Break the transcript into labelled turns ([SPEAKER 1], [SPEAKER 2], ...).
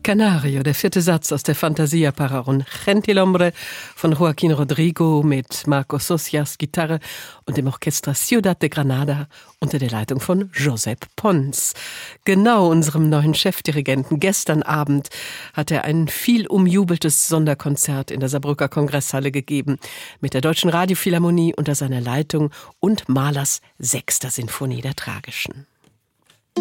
[SPEAKER 1] Canario, der vierte Satz aus der Fantasia para un Gentilhombre von Joaquín Rodrigo mit Marco Socias Gitarre und dem Orchestra Ciudad de Granada unter der Leitung von Josep Pons. Genau unserem neuen Chefdirigenten. Gestern Abend hat er ein viel umjubeltes Sonderkonzert in der Saarbrücker Kongresshalle gegeben mit der Deutschen Radiophilharmonie unter seiner Leitung und Mahlers 6. Sinfonie der Tragischen.